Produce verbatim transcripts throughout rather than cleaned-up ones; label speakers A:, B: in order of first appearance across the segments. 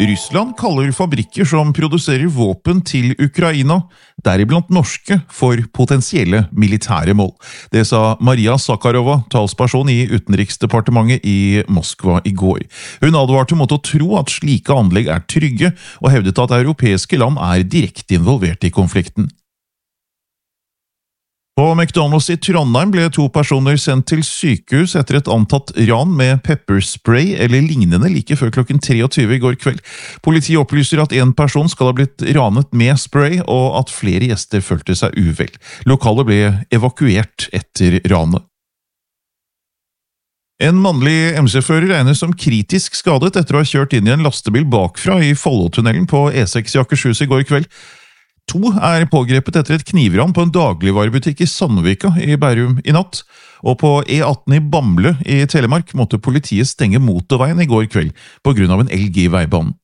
A: Russland kaller fabrikker som produserer våpen til Ukraina, deriblant norske, for potensielle militære mål. Det sa Maria Zakharova, talsperson i Utenriksdepartementet i Moskva i går. Hun advarte mot å tro at slike anlegg er trygge, og hevdet at europeiske land er direkte involvert i konflikten. På McDonald's i Trondheim ble to personer sendt til sykehus etter et antatt ran med pepperspray eller lignende like før klokken treogtyve i går kveld. Politiet opplyser at en person skal ha blitt ranet med spray, og at flere gjester følte seg uvel. Lokalet ble evakuert etter ranet. En mannlig M C-fører regnes som kritisk skadet etter å ha kjørt inn i en lastebil bakfra i Follotunnelen på E seks i Akershus i går kveld. To er pågrepet etter et knivran på en dagligvarebutikk i Sandvika i Bærum i natt, og på E atten i Bamble i Telemark måtte politiet stenge motorveien i går kveld på grunn av en elg i veibanen.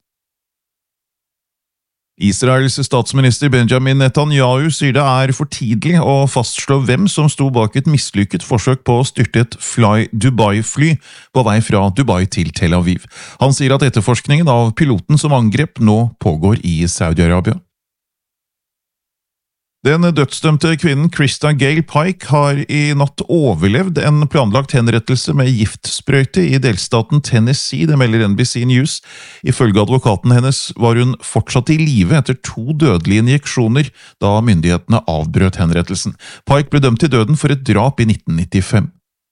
A: Israels statsminister Benjamin Netanyahu sier det er for tidlig å fastslå hvem som sto bak et mislykket forsøk på å styrte et Fly Dubai-fly på vei fra Dubai til Tel Aviv. Han sier at etterforskningen av piloten som angrep nå pågår i Saudi-Arabia. Den dødsdømte kvinnen Krista Gale Pike har i natt overlevd en planlagt henrettelse med giftsprøyte i delstaten Tennessee, det melder N B C News. Ifølge advokaten hennes var hun fortsatt i live etter to dødelige injeksjoner da myndighetene avbrøt henrettelsen. Pike ble dømt til døden for et drap i nitten nittifem.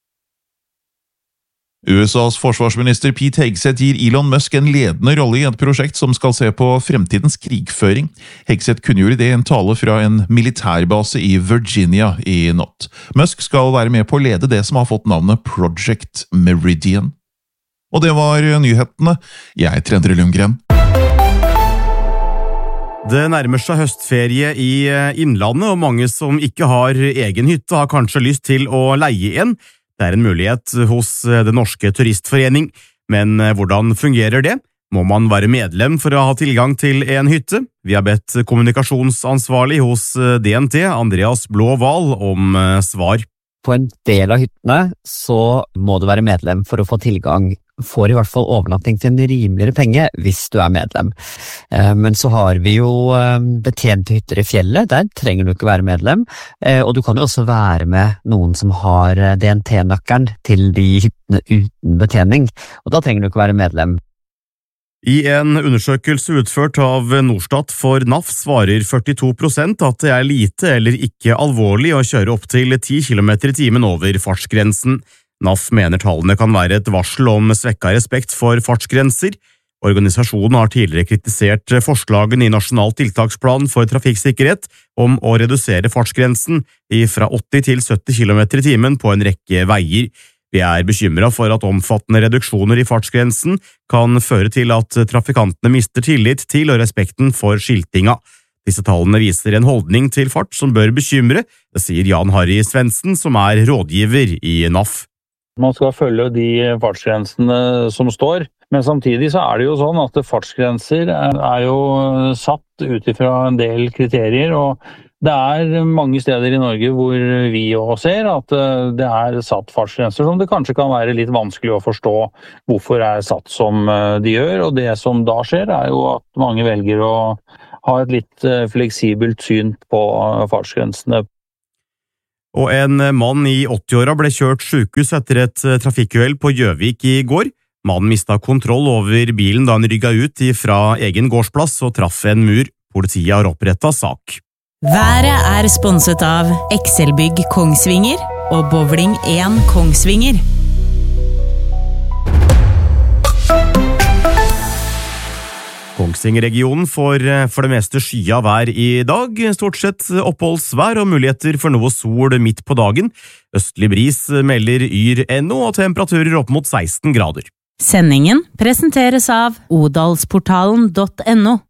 A: U S A's forsvarsminister Pete Hegseth gir Elon Musk en ledende rolle i et prosjekt som skal se på fremtidens krigføring. Hegseth kunngjorde det i en tale fra en militærbase i Virginia i natt. Musk skal være med på å lede det som har fått navnet Project Meridian. Og det var nyhetene. Jeg er Endre Lundgren.
B: Det nærmer seg høstferie i Innlandet, og mange som ikke har egen hytte har kanskje lyst til å leie en. Det er en mulighet hos Den norske turistforening, men hvordan fungerer det? Må man være medlem for å ha tilgang til en hytte? Vi har bedt kommunikasjonsansvarlig hos D N T, Andreas Blåval, om svar.
C: På en del av hyttene så må du være medlem for å få tilgang. Får i hvert fall overnatting til en rimeligere penge hvis du er medlem. Men så har vi jo betjente hytter i fjellet, der trenger du ikke være medlem, og du kan jo også være med noen som har D N T-nøkkelen til de hyttene uten betjening, og da trenger du ikke være medlem.
B: I en undersøkelse utført av Norstat for N A F svarer førtito prosent at det er lite eller ikke alvorlig å kjøre opp til ti kilometer i timen over fartsgrensen. N A F mener tallene kan være et varsel om svekka respekt for fartsgrenser. Organisasjonen har tidligere kritisert forslagene i Nasjonal tiltaksplan for trafikksikkerhet om å redusere fartsgrensen fra åtti til sytti kilometer i timen på en rekke veier. Vi er bekymret for at omfattende reduksjoner i fartsgrensen kan føre til at trafikantene mister tillit til og respekten for skiltinga. Disse tallene viser en holdning til fart som bør bekymre, det sier Jan Harry Svendsen, som er rådgiver i N A F.
D: Man skal følge de fartsgrensene som står, men samtidig så er det jo sånn at fartsgrenser er jo satt ut ifra en del kriterier, og det er mange steder i Norge hvor vi også ser at det er satt fartsgrenser som det kanskje kan være litt vanskelig å forstå hvorfor det er satt som de gjør, og det som da skjer er jo at mange velger å ha et litt fleksibelt syn på fartsgrensene.
B: Og en mann i åtti-åra ble kjørt sykehus etter et trafikkuhell på Gjøvik i går. Mannen mistet kontroll over bilen da han rygget ut fra egen gårdsplass og traff en mur. Politiet har opprettet sak.
E: Været er sponset av Excelbygg Kongsvinger og Bowling én Kongsvinger.
B: Kongsvinger-regionen får for det meste skya vær i dag, stort sett oppholdsvær og muligheter for noe sol midt på dagen. Østlig bris melder yr ennå og temperaturer opp mot seksten grader.
E: Sendingen presenteres av odalsportalen punktum no.